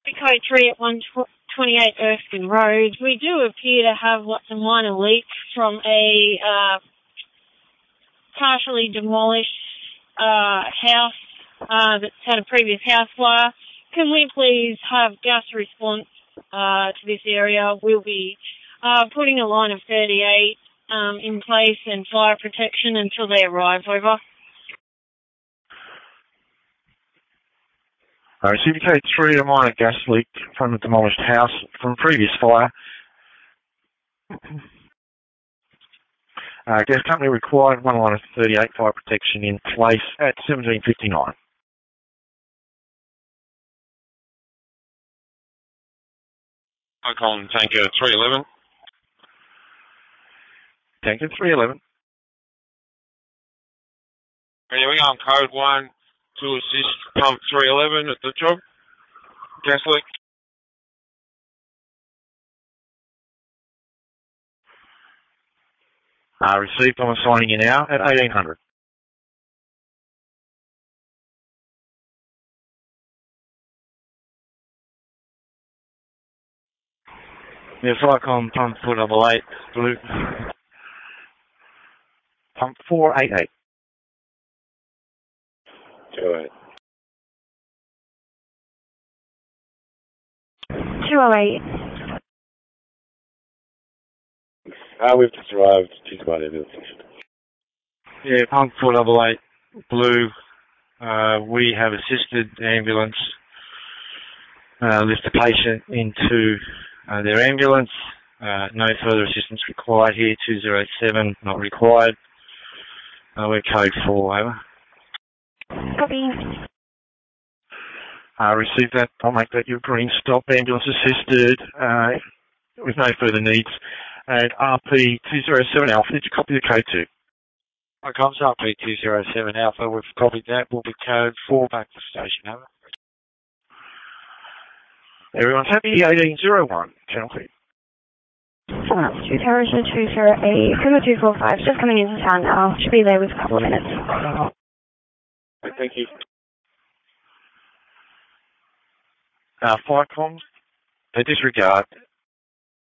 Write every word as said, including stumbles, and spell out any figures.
Code three at one twenty-eight Erskine Road. We do appear to have lots of minor leaks from a uh, partially demolished uh, house uh, that's had a previous house fire. Can we please have gas response uh, to this area? We'll be uh, putting a line of thirty-eight um, in place and fire protection until they arrive. Over. I received code three, a minor gas leak from the demolished house from previous fire. Uh, gas company required one line of thirty-eight fire protection in place at seventeen fifty-nine. I'm calling tanker three eleven. Tanker three eleven. Here we go on code one to assist pump three eleven at the job. Gas leak. Uh, received, I'm assigning you now at eighteen hundred. Yes, Icon pump four double eight, blue. Pump four eight eight. Two eight. two oh eight. Uh, we've just arrived. She's got ambulance. Yeah, pump four double eight, blue. Uh, we have assisted the ambulance uh, lift the patient into uh, their ambulance. Uh, no further assistance required here. two zero seven not required. Uh, we're code four, over. Copy. Uh, receive that. I'll make that your green stop. Ambulance assisted uh, with no further needs. And R P two zero seven Alpha, did you copy the code two? I comes R P two zero seven Alpha, we've copied that. We'll be code four back to station, over. Everyone's happy? eighteen oh one, channel feed. two Tower two zero eight, Puma two four five, just coming into town now. Should be there with a couple of minutes. Thank you. Uh, fire comms, they disregard